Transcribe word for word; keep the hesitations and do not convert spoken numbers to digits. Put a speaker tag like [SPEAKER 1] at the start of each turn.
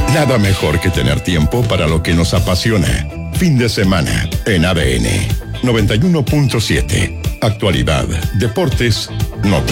[SPEAKER 1] Nada mejor que tener tiempo para lo que nos apasiona. Fin de semana en A D N noventa y uno punto siete. Actualidad, deportes, noticias.